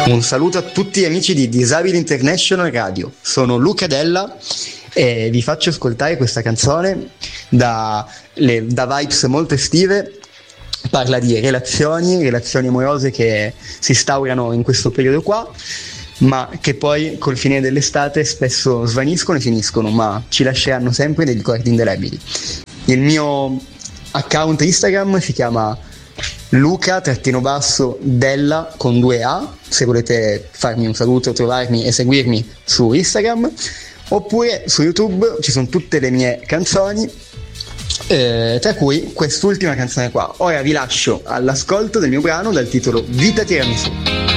Un saluto a tutti gli amici di Disabili International Radio. Sono Luca Della e vi faccio ascoltare questa canzone da vibes molto estive. Parla di relazioni amorose che si instaurano in questo periodo qua, ma che poi col finire dell'estate spesso svaniscono e finiscono, ma ci lasceranno sempre dei ricordi indelebili. Il mio account Instagram si chiama Luca-Della con 2A, se volete farmi un saluto, trovarmi e seguirmi su Instagram, oppure su YouTube ci sono tutte le mie canzoni, tra cui quest'ultima canzone qua. Ora vi lascio all'ascolto del mio brano dal titolo Vita Tiramisù.